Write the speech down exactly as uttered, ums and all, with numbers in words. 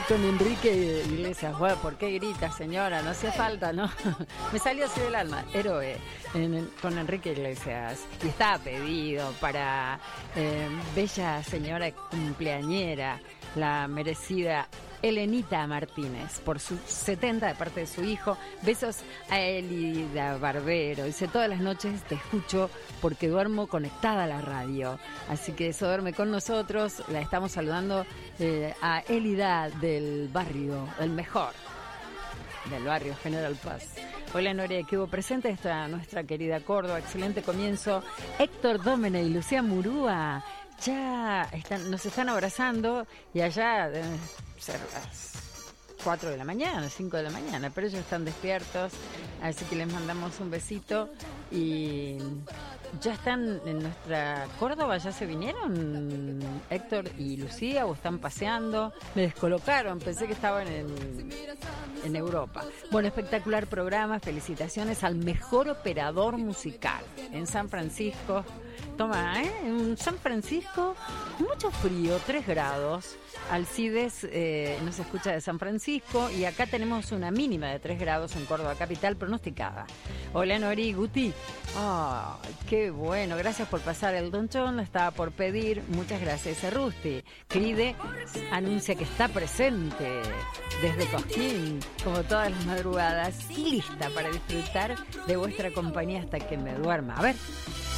con Enrique Iglesias. Bueno, ¿por qué grita, señora? No hacía falta, ¿no? Me salió así del alma. Héroe en, con Enrique Iglesias. Y está pedido para eh, bella señora cumpleañera, la merecida Elenita Martínez, por sus setenta de parte de su hijo. Besos a Elida Barbero. Dice, todas las noches te escucho porque duermo conectada a la radio. Así que eso duerme con nosotros. La estamos saludando eh, a Elida del barrio, el mejor, del barrio General Paz. Hola Noria, que hubo presente está nuestra querida Córdoba. Excelente comienzo. Héctor Dómene y Lucía Murúa ya están, nos están abrazando y allá deben ser las cuatro de la mañana, cinco de la mañana, pero ellos están despiertos, así que les mandamos un besito. Y ya están en nuestra Córdoba, ya se vinieron Héctor y Lucía, o están paseando. Me descolocaron, pensé que estaban en, en Europa. Bueno, espectacular programa, felicitaciones al mejor operador musical en San Francisco. Toma, ¿eh? En San Francisco, mucho frío, tres grados. Alcides eh, nos escucha de San Francisco y acá tenemos una mínima de tres grados en Córdoba capital pronosticada. Hola Nori, Guti. Oh, qué bueno, gracias por pasar el donchón, lo estaba por pedir. Muchas gracias, Rusti. Cride anuncia que está presente desde Cosquín, como todas las madrugadas, y lista para disfrutar de vuestra compañía hasta que me duerma. A ver.